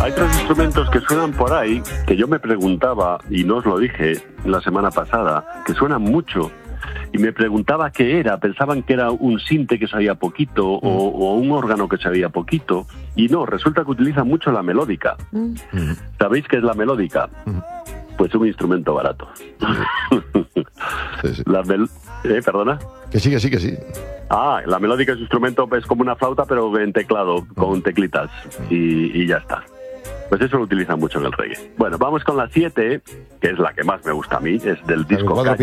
Hay tres instrumentos que suenan por ahí, que yo me preguntaba, y no os lo dije la semana pasada, que suenan mucho, y me preguntaba qué era. Pensaban que era un sinte que sabía poquito, o un órgano que sabía poquito, y no, resulta que utilizan mucho la melódica. ¿Sabéis qué es la melódica? Pues un instrumento barato. Sí, sí. ¿Perdona? Que sí. La melódica es un instrumento, es como una flauta, pero en teclado, con teclitas, y ya está. Pues eso lo utilizan mucho en el reggae. Bueno, vamos con la 7, que es la que más me gusta a mí, es del disco